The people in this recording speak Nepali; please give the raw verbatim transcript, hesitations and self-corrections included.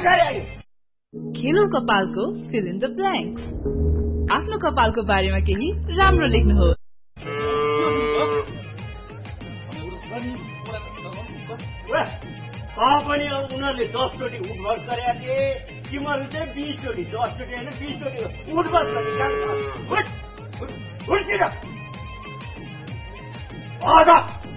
खेलौं कपालको फिल इन द ब्ल्याङ्क्स। आफ्नो कपालको बारेमा केही राम्रो लेख्नुहोस्। पनि उनीहरूले दस चोटि उठबस गरेका थिए, तिमीहरू चाहिँ बिस चोटि, दस चोटि होइन बिस चोटि उठबस गरे।